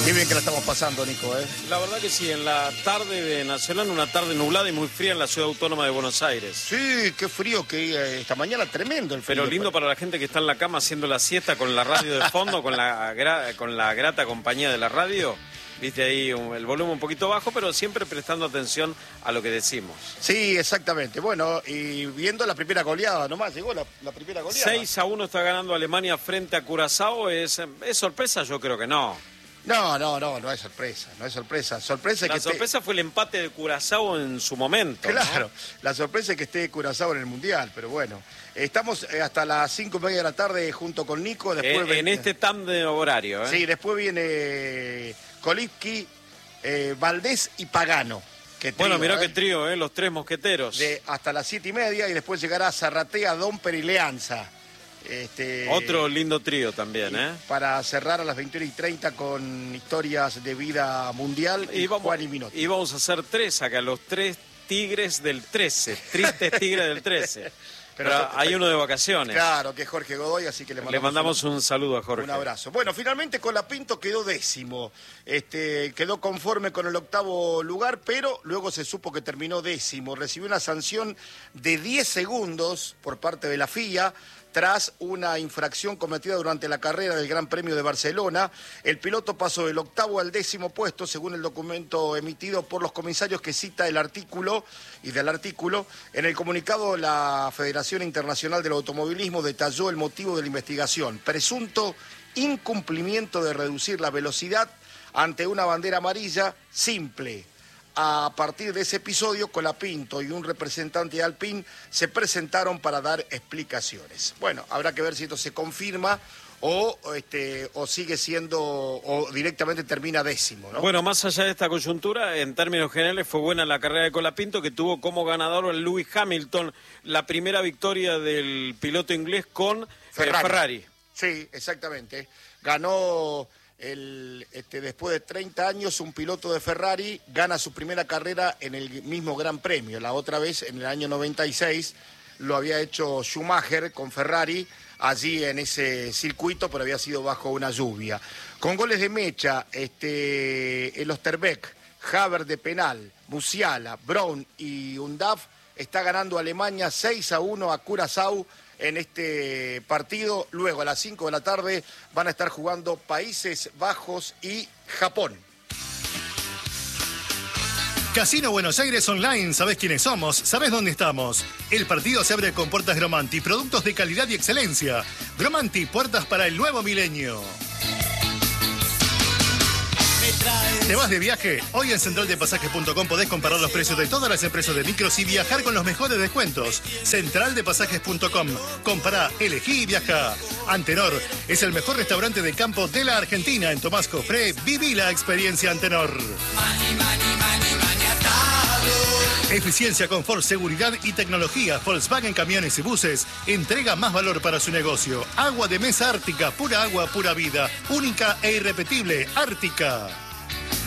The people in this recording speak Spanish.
Qué bien que la estamos pasando, Nico, ¿eh? La verdad que sí, en la tarde de Nacional, una tarde nublada y muy fría en la Ciudad Autónoma de Buenos Aires. Sí, qué frío que esta mañana, tremendo el frío. Pero lindo para la gente que está en la cama haciendo la siesta con la radio de fondo, con la grata compañía de la radio. Viste ahí el volumen un poquito bajo, pero siempre prestando atención a lo que decimos. Sí, exactamente. Bueno, y viendo la primera goleada, nomás llegó la primera goleada. 6-1 está ganando Alemania frente a Curazao. ¿Es sorpresa? Yo creo que no. No es sorpresa, no es sorpresa. La sorpresa fue el empate de Curazao en su momento. Claro, ¿no? La sorpresa es que esté Curazao en el Mundial, pero bueno. Estamos hasta las 5:30 de la tarde junto con Nico. Después en este tándem horario. Sí, después viene Kolipski, Valdés y Pagano. Bueno, mirá qué trío, los tres mosqueteros. Hasta las 7:30 y después llegará Zarratea, Domper y Leanza. Otro lindo trío también, Para cerrar a las 21:30 con historias de vida mundial y Juan y Minotti. Y vamos a hacer tres acá, los tres tigres del 13, tristes tigres del 13. Pero hay uno de vacaciones. Claro, que es Jorge Godoy, así que le mandamos un saludo a Jorge. Un abrazo. Bueno, finalmente Colapinto quedó 10º. Quedó conforme con el 8º lugar, pero luego se supo que terminó 10º. Recibió una sanción de 10 segundos por parte de la FIA, tras una infracción cometida durante la carrera del Gran Premio de Barcelona. El piloto pasó del 8º al 10º puesto, según el documento emitido por los comisarios que cita el artículo. Y del artículo, en el comunicado, la Federación Internacional del Automovilismo detalló el motivo de la investigación: presunto incumplimiento de reducir la velocidad ante una bandera amarilla simple. A partir de ese episodio, Colapinto y un representante de Alpine se presentaron para dar explicaciones. Bueno, habrá que ver si esto se confirma o sigue siendo, o directamente termina 10º, ¿no? Bueno, más allá de esta coyuntura, en términos generales fue buena la carrera de Colapinto, que tuvo como ganador el Lewis Hamilton, la primera victoria del piloto inglés con Ferrari. Sí, exactamente. Ganó... después de 30 años, un piloto de Ferrari gana su primera carrera en el mismo Gran Premio. La otra vez, en el año 96, lo había hecho Schumacher con Ferrari, allí en ese circuito, pero había sido bajo una lluvia. Con goles de mecha, el Osterbeck, Haber de penal, Musiala, Brown y Undav, está ganando Alemania 6-1 a Curazao en este partido. Luego a las 5 de la tarde van a estar jugando Países Bajos y Japón. Casino Buenos Aires Online, ¿sabés quiénes somos? ¿Sabés dónde estamos? El partido se abre con puertas Gromanti, productos de calidad y excelencia. Gromanti, puertas para el nuevo milenio. ¿Te vas de viaje? Hoy en centraldepasajes.com podés comparar los precios de todas las empresas de micros y viajar con los mejores descuentos. Centraldepasajes.com. Compará, elegí y viaja. Antenor es el mejor restaurante de campo de la Argentina. En Tomás Cofré, viví la experiencia Antenor. Eficiencia, confort, seguridad y tecnología. Volkswagen Camiones y Buses entrega más valor para su negocio. Agua de mesa Ártica, pura agua, pura vida. Única e irrepetible, Ártica.